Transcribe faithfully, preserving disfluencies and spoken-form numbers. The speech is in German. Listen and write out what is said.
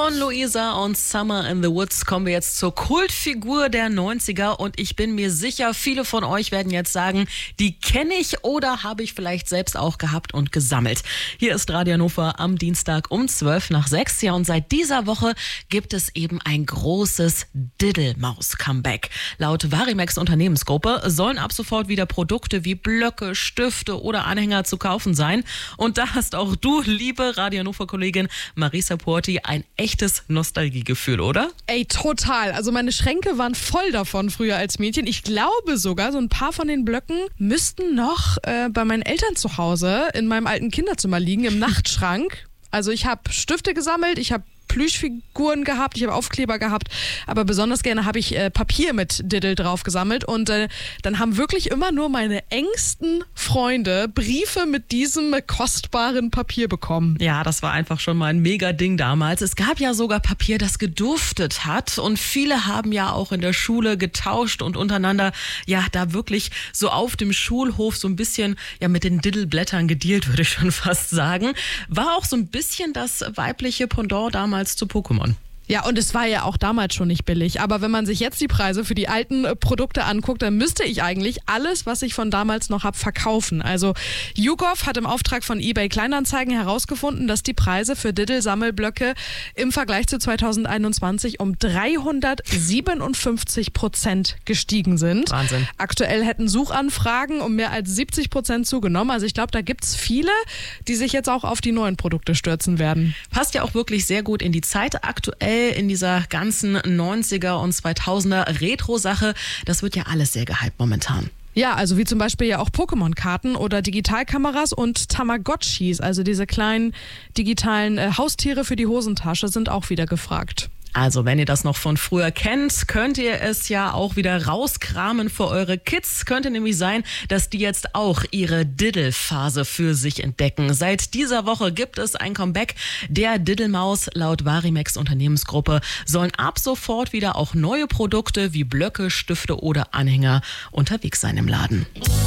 Von Luisa und Summer in the Woods kommen wir jetzt zur Kultfigur der neunziger und ich bin mir sicher, viele von euch werden jetzt sagen, die kenne ich oder habe ich vielleicht selbst auch gehabt und gesammelt. Hier ist Radio Hannover am Dienstag um zwölf nach sechs. Ja, und seit dieser Woche gibt es eben ein großes Diddelmaus-Comeback. Laut Varimex Unternehmensgruppe sollen ab sofort wieder Produkte wie Blöcke, Stifte oder Anhänger zu kaufen sein. Und da hast auch du, liebe Radio Hannover-Kollegin Marisa Porti, ein echtes Nostalgiegefühl, oder? Ey, total. Also meine Schränke waren voll davon früher als Mädchen. Ich glaube sogar, so ein paar von den Blöcken müssten noch äh, bei meinen Eltern zu Hause in meinem alten Kinderzimmer liegen, im Nachtschrank. Also ich habe Stifte gesammelt, ich habe Plüschfiguren gehabt, ich habe Aufkleber gehabt, aber besonders gerne habe ich äh, Papier mit Diddle drauf gesammelt und äh, dann haben wirklich immer nur meine engsten Freunde Briefe mit diesem kostbaren Papier bekommen. Ja, das war einfach schon mal ein Mega-Ding damals. Es gab ja sogar Papier, das geduftet hat und viele haben ja auch in der Schule getauscht und untereinander ja da wirklich so auf dem Schulhof so ein bisschen ja mit den Diddleblättern gedealt, würde ich schon fast sagen. War auch so ein bisschen das weibliche Pendant damals zu Pokémon. Ja, und es war ja auch damals schon nicht billig. Aber wenn man sich jetzt die Preise für die alten Produkte anguckt, dann müsste ich eigentlich alles, was ich von damals noch habe, verkaufen. Also YouGov hat im Auftrag von eBay Kleinanzeigen herausgefunden, dass die Preise für Diddle-Sammelblöcke im Vergleich zu zweitausendeinundzwanzig um dreihundertsiebenundfünfzig Prozent gestiegen sind. Wahnsinn. Aktuell hätten Suchanfragen um mehr als siebzig Prozent zugenommen. Also ich glaube, da gibt es viele, die sich jetzt auch auf die neuen Produkte stürzen werden. Passt ja auch wirklich sehr gut in die Zeit aktuell. In dieser ganzen neunziger und zweitausender Retro-Sache. Das wird ja alles sehr gehypt momentan. Ja, also wie zum Beispiel ja auch Pokémon-Karten oder Digitalkameras und Tamagotchis, also diese kleinen digitalen äh, Haustiere für die Hosentasche, sind auch wieder gefragt. Also wenn ihr das noch von früher kennt, könnt ihr es ja auch wieder rauskramen für eure Kids. Könnte nämlich sein, dass die jetzt auch ihre Diddle-Phase für sich entdecken. Seit dieser Woche gibt es ein Comeback der Diddelmaus. Laut Varimex Unternehmensgruppe sollen ab sofort wieder auch neue Produkte wie Blöcke, Stifte oder Anhänger unterwegs sein im Laden.